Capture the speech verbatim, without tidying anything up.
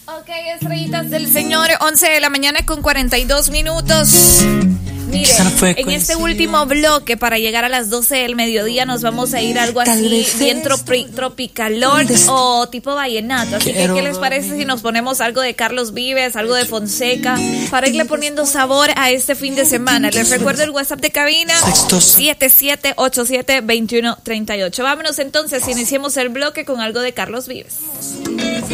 Ok, estrellitas del señor, once de la mañana con cuarenta y dos minutos. Mire, en este último bloque, para llegar a las doce del mediodía, nos vamos a ir algo así, bien tropi tropicalón o tipo vallenato. Así que, ¿qué les parece si nos ponemos algo de Carlos Vives, algo de Fonseca, para irle poniendo sabor a este fin de semana? Les recuerdo el WhatsApp de cabina, siete siete ocho siete, dos uno tres ocho. Vámonos entonces, iniciemos el bloque con algo de Carlos Vives.